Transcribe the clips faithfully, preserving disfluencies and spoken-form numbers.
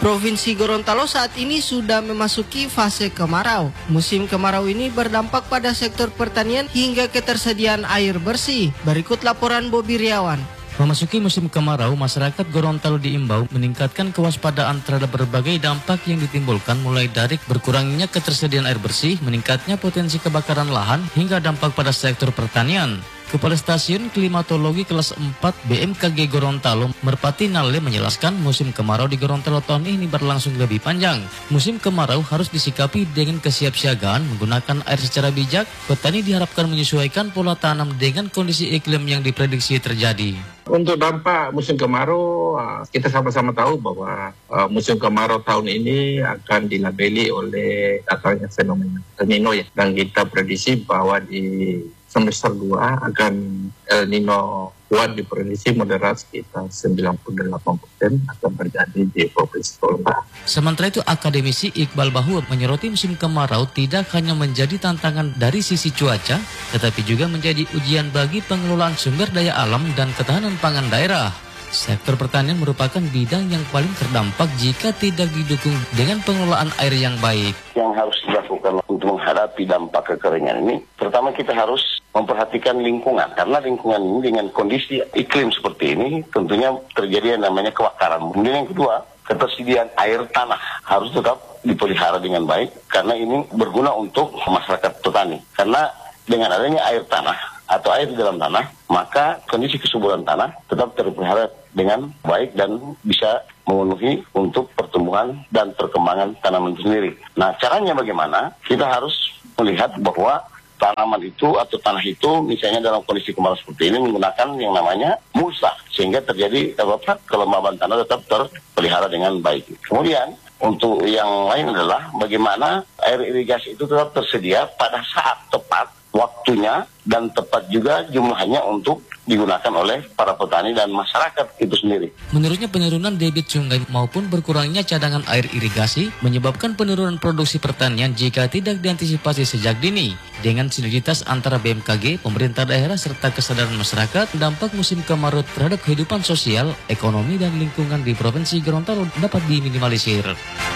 Provinsi Gorontalo saat ini sudah memasuki fase kemarau. Musim kemarau ini berdampak pada sektor pertanian hingga ketersediaan air bersih. Berikut laporan Bobi Riawan. Memasuki musim kemarau, masyarakat Gorontalo diimbau meningkatkan kewaspadaan terhadap berbagai dampak yang ditimbulkan mulai dari berkurangnya ketersediaan air bersih, meningkatnya potensi kebakaran lahan, hingga dampak pada sektor pertanian. Kepala Stasiun Klimatologi kelas empat B M K G Gorontalo, Merpati Nale menjelaskan musim kemarau di Gorontalo tahun ini berlangsung lebih panjang. Musim kemarau harus disikapi dengan kesiapsiagaan, menggunakan air secara bijak. Petani diharapkan menyesuaikan pola tanam dengan kondisi iklim yang diprediksi terjadi. Untuk dampak musim kemarau, kita sama-sama tahu bahwa musim kemarau tahun ini akan dilabeli oleh datangnya fenomena El Nino ya. Dan kita prediksi bahwa di semester dua akan El Nino kuat diprediksi moderat sekitar sembilan puluh delapan persen akan terjadi di Provinsi Gorontalo. Sementara itu, akademisi Iqbal Bahur menyoroti musim kemarau tidak hanya menjadi tantangan dari sisi cuaca, tetapi juga menjadi ujian bagi pengelolaan sumber daya alam dan ketahanan pangan daerah. Sektor pertanian merupakan bidang yang paling terdampak jika tidak didukung dengan pengelolaan air yang baik. Yang harus dilakukan untuk menghadapi dampak kekeringan ini, pertama kita harus memperhatikan lingkungan. Karena lingkungan ini dengan kondisi iklim seperti ini, tentunya terjadi yang namanya kebakaran. Kemudian yang kedua, ketersediaan air tanah harus tetap dipelihara dengan baik, karena ini berguna untuk masyarakat petani. Karena dengan adanya air tanah atau air di dalam tanah, maka kondisi kesuburan tanah tetap terpelihara dengan baik dan bisa memenuhi untuk pertumbuhan dan perkembangan tanaman itu sendiri. Nah, caranya bagaimana? Kita harus melihat bahwa tanaman itu atau tanah itu misalnya dalam kondisi kemarau seperti ini menggunakan yang namanya mulsa, sehingga terjadi apa, kelembaban tanah tetap terpelihara dengan baik. Kemudian untuk yang lain adalah bagaimana air irigasi itu tetap tersedia pada saat tepat, waktunya, dan tepat juga jumlahnya untuk digunakan oleh para petani dan masyarakat itu sendiri. Menurutnya, penurunan debit sungai maupun berkurangnya cadangan air irigasi menyebabkan penurunan produksi pertanian jika tidak diantisipasi sejak dini. Dengan sinergitas antara B M K G, pemerintah daerah, serta kesadaran masyarakat, dampak musim kemarau terhadap kehidupan sosial, ekonomi, dan lingkungan di Provinsi Gorontalo dapat diminimalisir.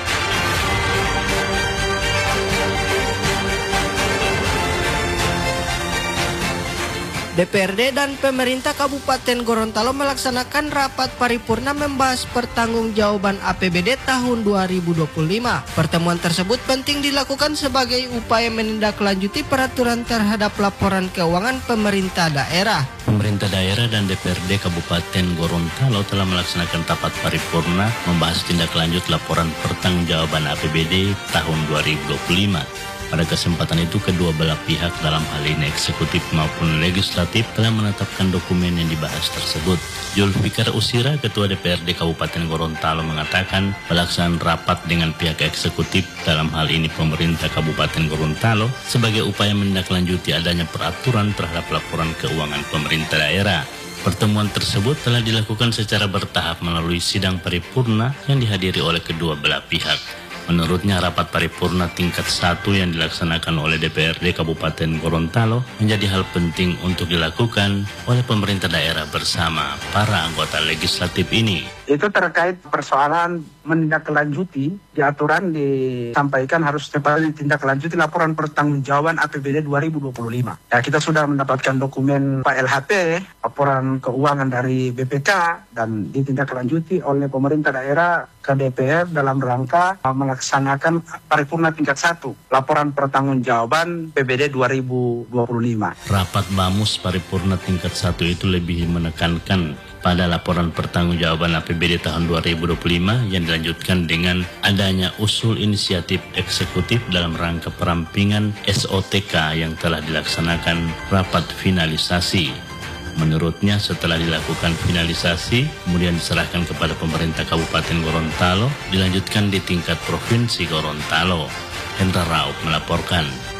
D P R D dan pemerintah Kabupaten Gorontalo melaksanakan rapat paripurna membahas pertanggungjawaban A P B D tahun dua ribu dua puluh lima. Pertemuan tersebut penting dilakukan sebagai upaya menindaklanjuti peraturan terhadap laporan keuangan pemerintah daerah. Pemerintah daerah dan D P R D Kabupaten Gorontalo telah melaksanakan rapat paripurna membahas tindak lanjut laporan pertanggungjawaban A P B D tahun dua ribu dua puluh lima. Pada kesempatan itu, kedua belah pihak dalam hal ini eksekutif maupun legislatif telah menetapkan dokumen yang dibahas tersebut. Julfikar Usira, Ketua D P R D Kabupaten Gorontalo, mengatakan pelaksanaan rapat dengan pihak eksekutif dalam hal ini pemerintah Kabupaten Gorontalo sebagai upaya menindaklanjuti adanya peraturan terhadap laporan keuangan pemerintah daerah. Pertemuan tersebut telah dilakukan secara bertahap melalui sidang paripurna yang dihadiri oleh kedua belah pihak. Menurutnya, rapat paripurna tingkat satu yang dilaksanakan oleh D P R D Kabupaten Gorontalo menjadi hal penting untuk dilakukan oleh pemerintah daerah bersama para anggota legislatif ini. Itu terkait persoalan menindaklanjuti, di aturan disampaikan harus cepat ditindaklanjuti laporan pertanggungjawaban A P B D dua ribu dua puluh lima. Ya, kita sudah mendapatkan dokumen P L H P, laporan keuangan dari B P K, dan ditindaklanjuti oleh pemerintah daerah ke D P R dalam rangka melaksanakan paripurna tingkat satu, laporan pertanggungjawaban P B D dua ribu dua puluh lima. Rapat Bamus paripurna tingkat satu itu lebih menekankan pada laporan pertanggungjawaban A P B D tahun dua ribu dua puluh lima yang dilanjutkan dengan adanya usul inisiatif eksekutif dalam rangka perampingan S O T K yang telah dilaksanakan rapat finalisasi. Menurutnya, setelah dilakukan finalisasi, kemudian diserahkan kepada pemerintah Kabupaten Gorontalo, dilanjutkan di tingkat Provinsi Gorontalo. Hendra Raup melaporkan.